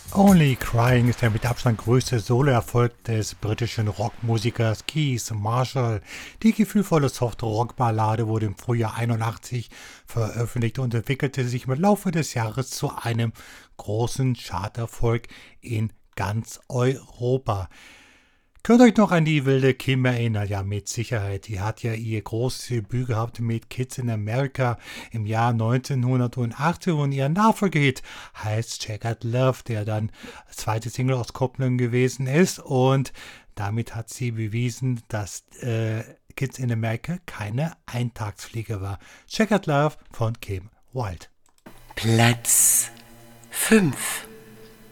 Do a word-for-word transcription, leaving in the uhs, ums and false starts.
Only Crying ist der mit Abstand größte Soloerfolg des britischen Rockmusikers Keith Marshall. Die gefühlvolle Soft-Rock-Ballade wurde im Frühjahr einundachtzig veröffentlicht und entwickelte sich im Laufe des Jahres zu einem großen Charterfolg in ganz Europa. Könnt ihr euch noch an die wilde Kim erinnern? Ja, mit Sicherheit. Die hat ja ihr großes Debüt gehabt mit Kids in America im Jahr neunzehnhundertachtzig und ihr Nachfolgehit heißt Checkered Love, der dann zweite Single aus Kopplung gewesen ist und damit hat sie bewiesen, dass äh, Kids in America keine Eintagsfliege war. Checkered Love von Kim Wilde. Platz fünf.